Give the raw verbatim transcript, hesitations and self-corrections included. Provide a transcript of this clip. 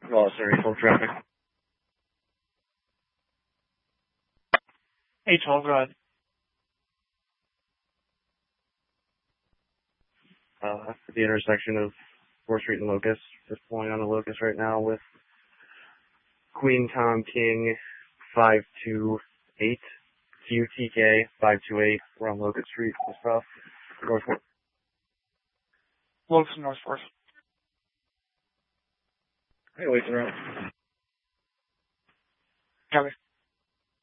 Oh, sorry, full traffic. eight twelve, go ahead. Uh, at the intersection of fourth Street and Locust. Just pulling on the Locust right now with Queen Tom King five two eight. Q T K five two eight. We're on Locust Street and stuff. North. Locust and North Fourth. Hey, wait around. Copy.